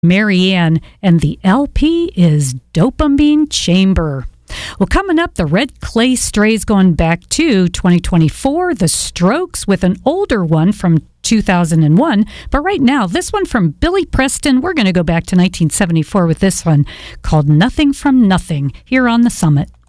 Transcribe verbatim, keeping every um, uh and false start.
Marianne, and the L P is Dopamine Chamber. Well, coming up, the Red Clay Strays going back to twenty twenty-four, The Strokes with an older one from two thousand one. But right now, this one from Billy Preston, we're going to go back to nineteen seventy-four with this one called Nothing from Nothing here on The Summit.